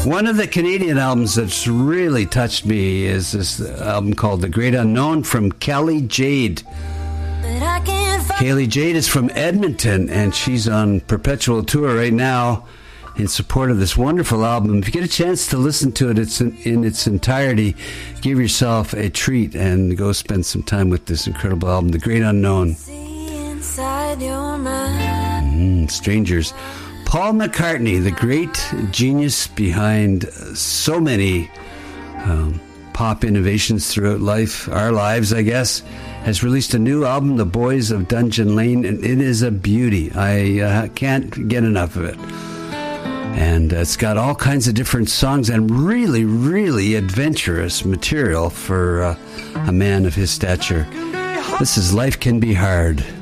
One of the Canadian albums that's really touched me is this album called The Great Unknown from Kelly Jade. Kelly Jade is from Edmonton, and she's on perpetual tour right now in support of this wonderful album. If you get a chance to listen to it in its entirety, give yourself a treat and go spend some time with this incredible album, The Great Unknown. Strangers. Paul McCartney, the great genius behind so many pop innovations throughout life, our lives, I guess, has released a new album, The Boys of Dungeon Lane, and it is a beauty. I can't get enough of it. And it's got all kinds of different songs and really, really adventurous material for a man of his stature. This is Life Can Be Hard.